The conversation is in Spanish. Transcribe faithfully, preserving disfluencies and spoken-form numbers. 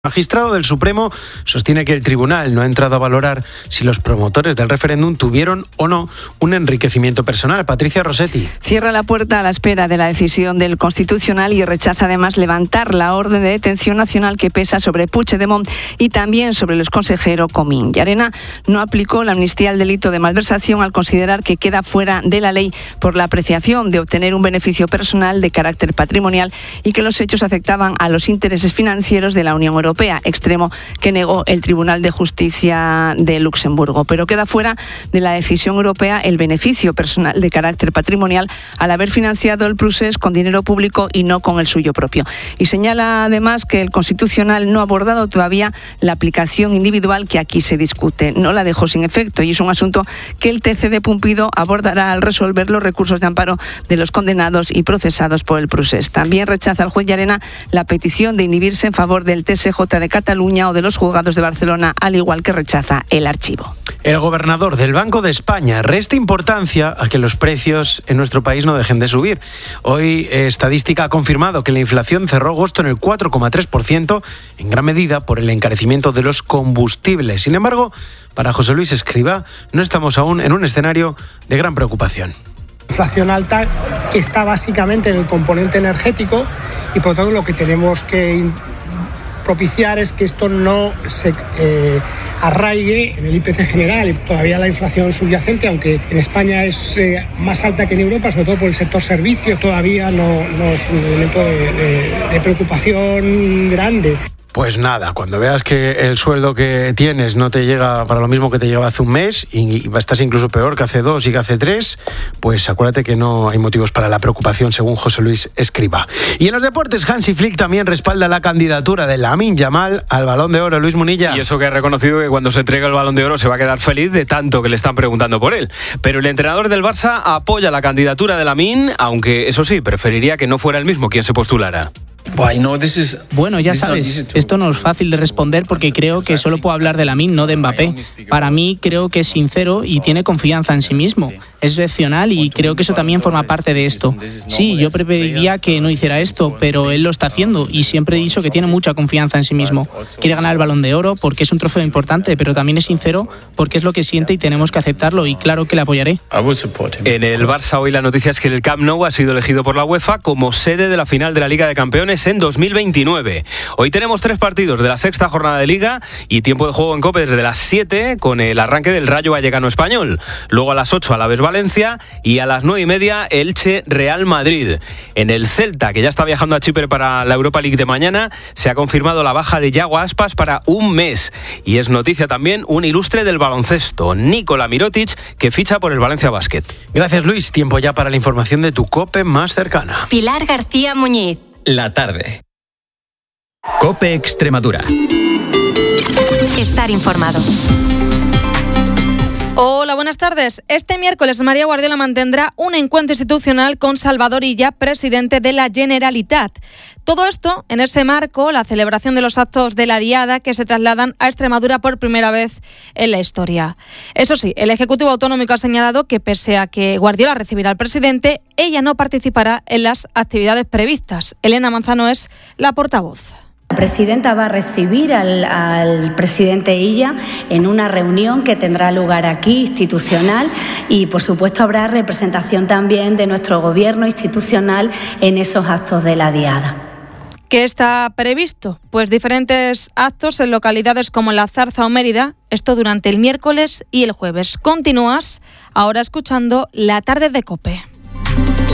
El magistrado del Supremo sostiene que el tribunal no ha entrado a valorar si los promotores del referéndum tuvieron o no un enriquecimiento personal. Patricia Rossetti. Cierra la puerta a la espera de la decisión del Constitucional y rechaza además levantar la orden de detención nacional que pesa sobre Puigdemont y también sobre los consejeros Comín. Llarena no aplicó la amnistía al delito de malversación al considerar que queda fuera de la ley por la apreciación de obtener un beneficio personal de carácter patrimonial y que los hechos afectaban a los intereses financieros de la Unión Europea. Europea, extremo que negó el Tribunal de Justicia de Luxemburgo. Pero queda fuera de la decisión europea el beneficio personal de carácter patrimonial al haber financiado el procés con dinero público y no con el suyo propio. Y señala además que el Constitucional no ha abordado todavía la aplicación individual que aquí se discute. No la dejó sin efecto y es un asunto que el T C de Pumpido abordará al resolver los recursos de amparo de los condenados y procesados por el procés. También rechaza el juez Llarena la petición de inhibirse en favor del T S J de Cataluña o de los juzgados de Barcelona, al igual que rechaza el archivo. El gobernador del Banco de España resta importancia a que los precios en nuestro país no dejen de subir. Hoy Estadística ha confirmado que la inflación cerró agosto en el cuatro coma tres por ciento, en gran medida por el encarecimiento de los combustibles. Sin embargo, para José Luis Escrivá, no estamos aún en un escenario de gran preocupación. Inflación alta que está básicamente en el componente energético y por lo tanto lo que tenemos que propiciar es que esto no se eh, arraigue en el I P C general y todavía la inflación subyacente, aunque en España es eh, más alta que en Europa, sobre todo por el sector servicio, todavía no, no es un momento de, de, de preocupación grande. Pues nada, cuando veas que el sueldo que tienes no te llega para lo mismo que te llegaba hace un mes y estás incluso peor que hace dos y que hace tres, pues acuérdate que no hay motivos para la preocupación, según José Luis Escrivá. Y en los deportes, Hansi Flick también respalda la candidatura de Lamine Yamal al Balón de Oro. Luis Munilla. Y eso que ha reconocido que cuando se entregue el Balón de Oro se va a quedar feliz de tanto que le están preguntando por él. Pero el entrenador del Barça apoya la candidatura de Lamine, aunque eso sí, preferiría que no fuera el mismo quien se postulara. Bueno, ya sabes, esto no es fácil de responder porque creo que solo puedo hablar de Lamine, no de Mbappé. Para mí creo que es sincero y tiene confianza en sí mismo. Es excepcional y creo que eso también forma parte de esto. Sí, yo preferiría que no hiciera esto, pero él lo está haciendo y siempre he dicho que tiene mucha confianza en sí mismo. Quiere ganar el Balón de Oro porque es un trofeo importante, pero también es sincero porque es lo que siente y tenemos que aceptarlo y claro que le apoyaré. En el Barça hoy la noticia es que el Camp Nou ha sido elegido por la UEFA como sede de la final de la Liga de Campeones en dos mil veintinueve. Hoy tenemos tres partidos de la sexta jornada de Liga y tiempo de juego en COPE desde las siete con el arranque del Rayo Vallecano Español. Luego a las ocho Alavés Valencia y a las nueve y media Elche Real Madrid. En el Celta, que ya está viajando a Chipre para la Europa League de mañana, se ha confirmado la baja de Yago Aspas para un mes. Y es noticia también un ilustre del baloncesto, Nikola Mirotic, que ficha por el Valencia Basket. Gracias, Luis. Tiempo ya para la información de tu COPE más cercana. Pilar García Muñiz. La tarde. COPE Extremadura. Estar informado. Hola, buenas tardes. Este miércoles María Guardiola mantendrá un encuentro institucional con Salvador Illa, presidente de la Generalitat. Todo esto en ese marco, la celebración de los actos de la Diada que se trasladan a Extremadura por primera vez en la historia. Eso sí, el Ejecutivo Autonómico ha señalado que pese a que Guardiola recibirá al presidente, ella no participará en las actividades previstas. Elena Manzano es la portavoz. La presidenta va a recibir al, al presidente Illa en una reunión que tendrá lugar aquí, institucional, y por supuesto habrá representación también de nuestro gobierno institucional en esos actos de la Diada. ¿Qué está previsto? Pues diferentes actos en localidades como La Zarza o Mérida, esto durante el miércoles y el jueves. Continúas ahora escuchando La Tarde de COPE.